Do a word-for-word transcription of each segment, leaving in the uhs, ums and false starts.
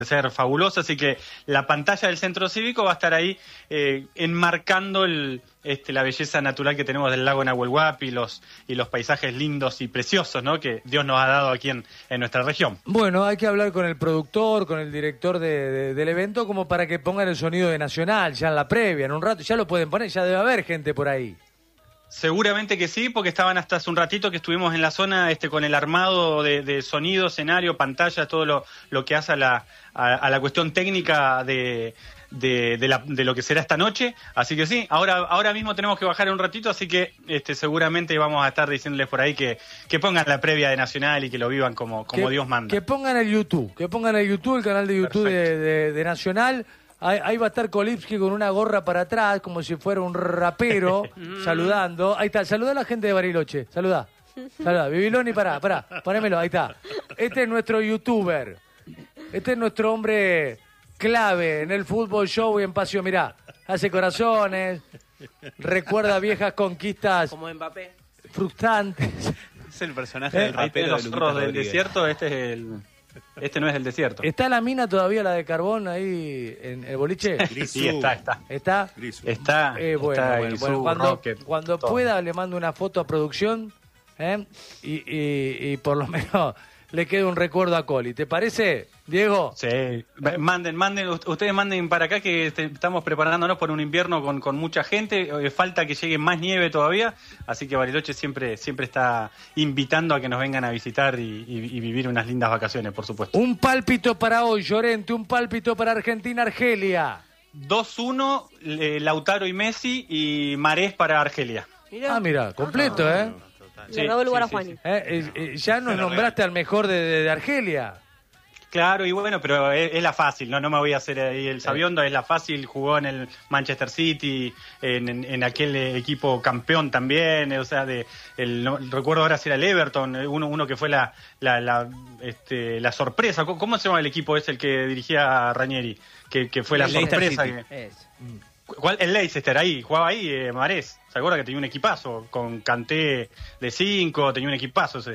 ser fabuloso, así que la pantalla del Centro Cívico va a estar ahí eh, enmarcando el, este, la belleza natural que tenemos del lago Nahuel Huapi y los, y los paisajes lindos y preciosos, ¿no?, que Dios nos ha dado aquí en, en nuestra región. Bueno, hay que hablar con el productor, con el director de, de, del evento, como para que pongan el sonido de Nacional ya en la previa, en un rato, ya lo pueden poner, ya debe haber gente por ahí. Seguramente que sí, porque estaban hasta hace un ratito que estuvimos en la zona este, con el armado de, de sonido, escenario, pantalla, todo lo, lo que hace a la, a, a la cuestión técnica de, de, de, la, de lo que será esta noche. Así que sí, ahora, ahora mismo tenemos que bajar un ratito, así que este, seguramente vamos a estar diciéndoles por ahí que, que pongan la previa de Nacional y que lo vivan como, como que, Dios manda. Que pongan el YouTube, que pongan el YouTube, el canal de YouTube de, de, de Nacional. Ahí, ahí va a estar Kolipsky con una gorra para atrás, como si fuera un rapero, saludando. Ahí está, saluda a la gente de Bariloche, saluda. Saluda, Bibiloni, pará, pará, ponémelo, ahí está. Este es nuestro youtuber. Este es nuestro hombre clave en el fútbol show y en Paseo. Mirá, hace corazones, recuerda viejas conquistas. Como Mbappé. Frustrantes. Es el personaje del rapero de los de zorros del Rodríguez. desierto, este es el... Este no es el desierto. ¿Está la mina todavía, la de carbón, ahí en el boliche? Sí, está, está. ¿Está? Está, Eh, bueno, está bueno, Grisú, bueno, cuando, Rocket, cuando todo. pueda le mando una foto a producción, ¿eh? y, y, y por lo menos le quede un recuerdo a Coli. ¿Te parece, Diego? Sí, manden, manden, ustedes manden para acá que este, estamos preparándonos por un invierno con, con mucha gente, eh, falta que llegue más nieve todavía, así que Bariloche siempre, siempre está invitando a que nos vengan a visitar y, y, y vivir unas lindas vacaciones, por supuesto. Un pálpito para hoy, Llorente, un pálpito para Argentina-Argelia. dos uno, eh, Lautaro y Messi y Marés para Argelia. Mirá. Ah, mira, completo, Ah, ¿eh? Le robó el lugar a Juani. sí. Eh, eh, eh, ya nos nombraste al mejor de, de, de Argelia. Claro, y bueno, pero es, es la fácil, no no me voy a hacer ahí el sabiondo, es la fácil, jugó en el Manchester City, en, en, en aquel equipo campeón también, o sea, de el no, recuerdo ahora si era el Everton, uno uno que fue la la, la, este, la sorpresa. ¿Cómo se llama el equipo ese el que dirigía Ranieri? Que, que fue la El Leicester sorpresa. City. Que, Es. ¿cuál? El Leicester, ahí, jugaba ahí, eh, Marés. ¿Se acuerda que tenía un equipazo? Con Kanté de cinco, tenía un equipazo ese,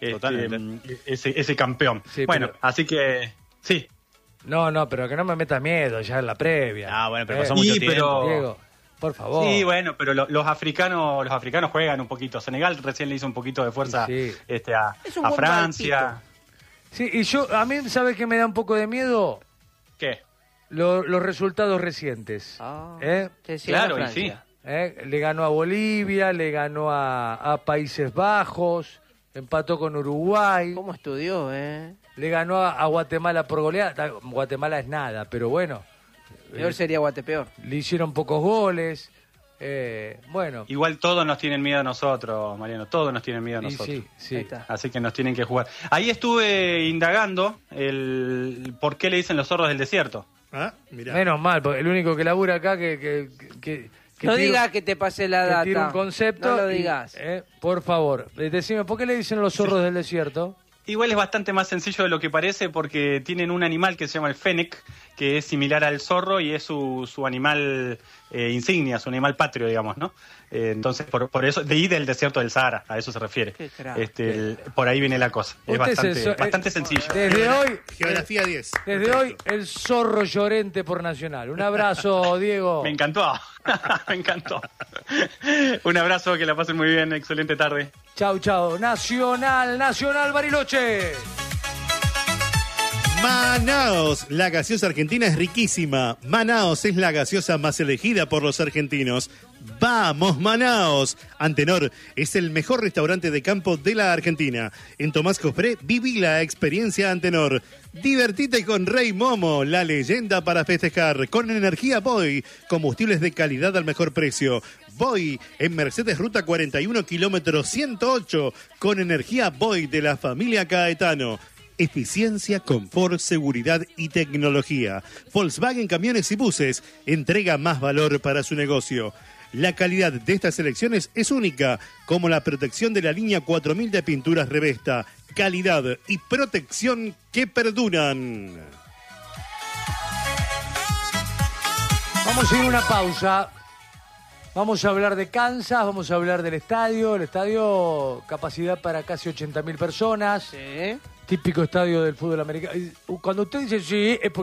este, ese, ese campeón. Sí, bueno, pero- así que, sí. No, no, pero que no me metas miedo ya en la previa. Ah, bueno, pero Eh, pasó mucho Sí, tiempo. pero- Diego, por favor. Sí, bueno, pero lo- los africanos los africanos juegan un poquito. Senegal recién le hizo un poquito de fuerza Sí. este, a, Es un a buen Francia. Sí, y yo, a mí, ¿sabes qué me da un poco de miedo? ¿Qué? Lo- los resultados recientes. Ah, ¿Eh? te decía Claro, y Francia. ¿Eh? Le ganó a Bolivia, le ganó a, a Países Bajos, empató con Uruguay, ¿Cómo estudió, eh? le ganó a, a Guatemala por goleada. Guatemala es nada, pero bueno, Peor sería Guatepeor. le hicieron pocos goles. Eh, bueno, Igual todos nos tienen miedo a nosotros, Mariano. Todos nos tienen miedo a y nosotros. sí, sí. Ahí está. Así que nos tienen que jugar. Ahí estuve indagando el por qué le dicen los zorros del desierto. Ah, mirá. Menos mal, porque el único que labura acá que... que, que, que No tira- digas que te pasé la que data. tira un concepto. No lo y- digas. eh, por favor, eh, decime, ¿por qué le dicen los zorros del desierto? Igual es bastante más sencillo de lo que parece porque tienen un animal que se llama el fennec, que es similar al zorro y es su, su animal eh, insignia, su animal patrio, digamos, ¿no? Eh, entonces, por, por eso, de ahí del desierto del Sahara, a eso se refiere. Qué crack. Este, el- por ahí viene la cosa. Es Usted bastante, se- so- bastante eh, sencillo. Desde hoy, Geografía diez. desde hoy, el zorro llorente por Nacional. Un abrazo, Diego. Me encantó, me encantó. Un abrazo, que la pasen muy bien, excelente tarde. Chau, chau. Nacional, Nacional Bariloche. Manaos, la gaseosa argentina es riquísima. Manaos es la gaseosa más elegida por los argentinos. ¡Vamos, Manaos! Antenor es el mejor restaurante de campo de la Argentina. En Tomás Cofré viví la experiencia Antenor. Divertite con Rey Momo, la leyenda para festejar. Con energía Boy, combustibles de calidad al mejor precio. Boy en Mercedes Ruta cuarenta y uno, kilómetro ciento ocho. Con energía Boy de la familia Caetano. Eficiencia, confort, seguridad y tecnología. Volkswagen Camiones y Buses entrega más valor para su negocio. La calidad de estas selecciones es única, como la protección de la línea cuatro mil de pinturas Revesta. Calidad y protección que perduran. Vamos a ir a una pausa. Vamos a hablar de Kansas, vamos a hablar del estadio. El estadio, capacidad para casi ochenta mil personas. Sí. típico estadio del fútbol americano. Cuando usted dice sí, es porque